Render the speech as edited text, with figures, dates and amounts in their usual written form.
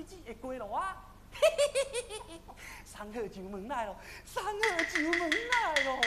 日子会过咯啊！生好就门来咯，生好就门来咯。